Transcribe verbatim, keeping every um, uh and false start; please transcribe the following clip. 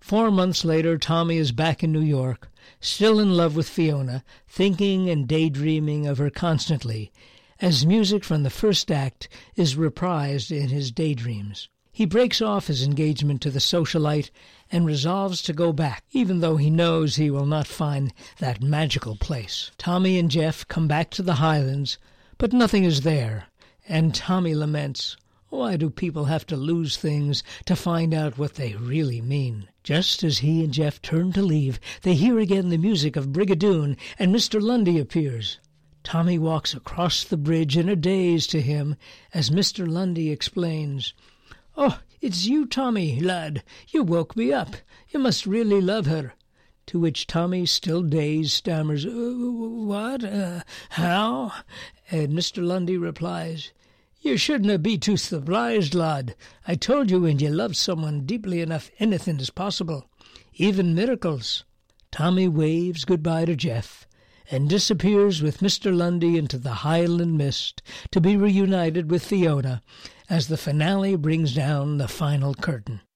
Four months later, Tommy is back in New York, still in love with Fiona, thinking and daydreaming of her constantly, as music from the first act is reprised in his daydreams. He breaks off his engagement to the socialite and resolves to go back, even though he knows he will not find that magical place. Tommy and Jeff come back to the Highlands, but nothing is there, and Tommy laments, "Why do people have to lose things to find out what they really mean?" Just as he and Jeff turn to leave, they hear again the music of Brigadoon, and Mister Lundy appears. Tommy walks across the bridge in a daze to him as Mister Lundy explains, "Oh, it's you, Tommy, lad. You woke me up. You must really love her." To which Tommy, still dazed, stammers, uh, "What? Uh, how?" And Mister Lundy replies, "You shouldna be too surprised, lad. I told you when you love someone deeply enough, anything is possible, even miracles." Tommy waves goodbye to Jeff and disappears with Mister Lundy into the Highland mist to be reunited with Fiona as the finale brings down the final curtain.